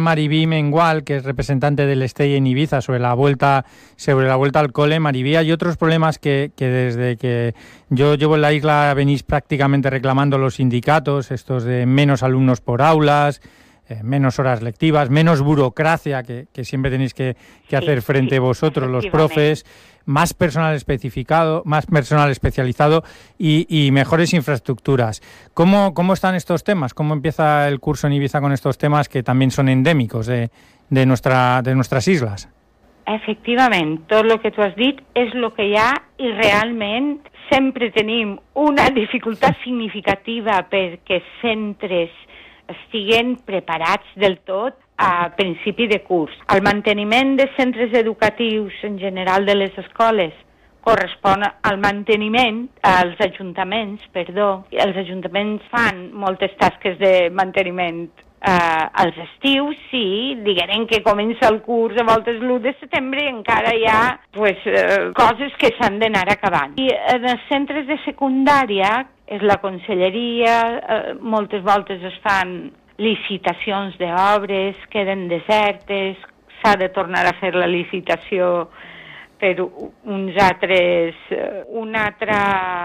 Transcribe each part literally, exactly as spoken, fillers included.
Maribí Mengual, que es representante del Stay en Ibiza, sobre la vuelta sobre la vuelta al cole. Maribí, hay otros problemas que, que desde que yo llevo en la isla venís prácticamente reclamando los sindicatos, estos de menos alumnos por aulas, eh, menos horas lectivas, menos burocracia que, que siempre tenéis que, que hacer sí, frente sí, vosotros, los profes, más personal especificado, más personal especializado y, y mejores infraestructuras. ¿Cómo, ¿Cómo están estos temas? ¿Cómo empieza el curso en Ibiza con estos temas que también son endèmicos de, de, nuestra, de nuestras islas? Efectivament, tot el que tu has dit és el que hi ha i realment sempre tenim una dificultat significativa perquè centres estiguen preparats del tot a principi de curs. El manteniment de centres educatius en general de les escoles correspon al manteniment, als ajuntaments, perdó. Els ajuntaments fan moltes tasques de manteniment Uh, als estius, sí, diguem que comença el curs a voltes l'u de setembre i encara hi ha pues, uh, coses que s'han d'anar acabant. I en els centres de secundària, és la conselleria, uh, moltes voltes es fan licitacions d'obres, queden desertes, s'ha de tornar a fer la licitació per uns altres, un altre,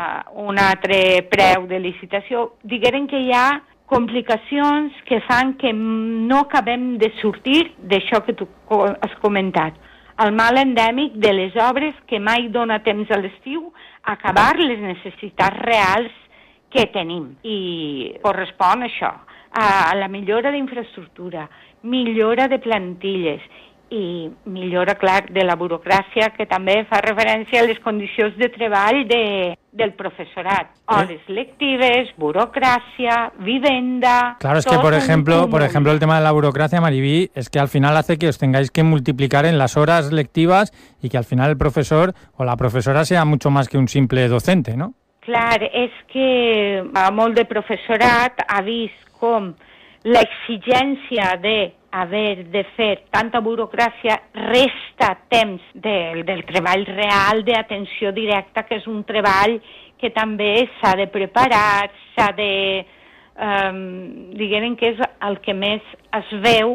un altre preu de licitació. Diguem que hi ha complicacions que fan que no acabem de sortir d'això que tu has comentat. El mal endèmic de les obres que mai dona temps a l'estiu a acabar les necessitats reals que tenim. I correspon a això, a la millora d'infraestructura, millora de plantilles i millora, clar, de la burocràcia, que també fa referència a les condicions de treball de, del profesorat. Hores lectives, burocracia, vivienda... Claro, es que, por ejemplo, por ejemplo, el tema de la burocracia, Maribí, es que al final hace que os tengáis que multiplicar en las horas lectivas y que al final el profesor o la profesora sea mucho más que un simple docente, ¿no? Clar, és que molt de professorat ha vist com l'exigència de haver de fer tanta burocràcia resta temps del, del treball real d'atenció directa, que és un treball que també s'ha de preparar, s'ha de... Um, diguem que és el que més es veu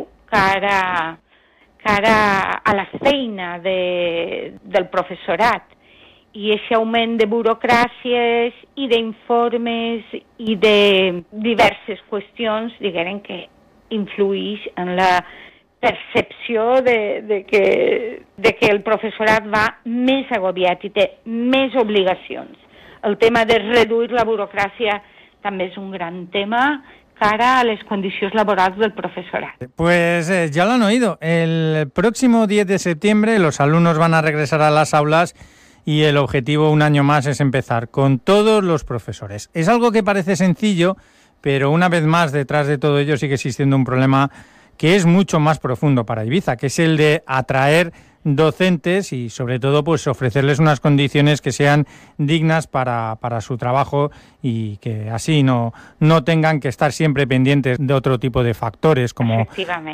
cara, cara a la feina de, del professorat. I aquest augment de burocràcies i d'informes i de diverses qüestions, diguem que influeix en la percepció de, de, que, de que el professorat va més agobiat i té més obligacions. El tema de reduir la burocràcia també és un gran tema cara a les condicions laborals del profesorat. Pues eh, ya lo han oído. El próximo diez de septiembre los alumnos van a regresar a las aulas y el objetivo un año más es empezar con todos los profesores. Es algo que parece sencillo, pero una vez más detrás de todo ello sigue existiendo un problema que es mucho más profundo para Ibiza, que es el de atraer docentes y sobre todo pues ofrecerles unas condiciones que sean dignas para, para su trabajo y que así no, no tengan que estar siempre pendientes de otro tipo de factores como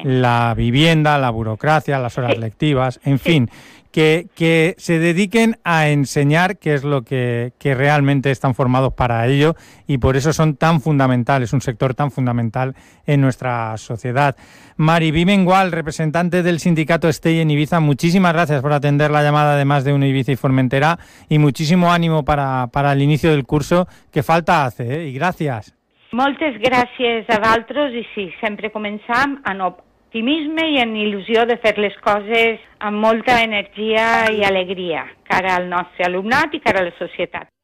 la vivienda, la burocracia, las horas sí. lectivas, en sí. fin, que, que se dediquen a enseñar, que es lo que, que realmente están formados para ello y por eso son tan fundamentales, un sector tan fundamental en nuestra sociedad. Maribí Mengual, representante del sindicato Stay en Ibiza, muchísimas gracias por atender la llamada de Más de Uno Ibiza y Formentera y muchísimo ánimo para, para el inicio del curso, que falta hace, ¿eh? Y gracias. Moltes gràcies a vosaltres i sí, sempre començam amb optimisme i amb il·lusió de fer les coses amb molta energia i alegria cara al nostre alumnat i cara a la societat.